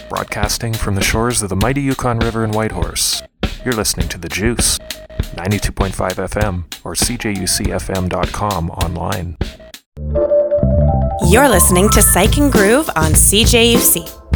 Broadcasting from the shores of the mighty Yukon River in Whitehorse, you're listening to The Juice, 92.5 FM or cjucfm.com online. You're listening to Psych and Groove on CJUC.